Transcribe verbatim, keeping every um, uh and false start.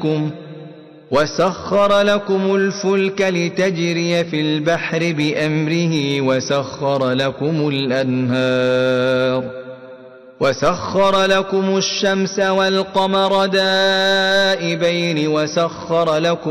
وسخر لكم الفلك لتجري في البحر بأمره وسخر لكم الأنهار وسخر لكم الشمس والقمر دائبين وسخر لكم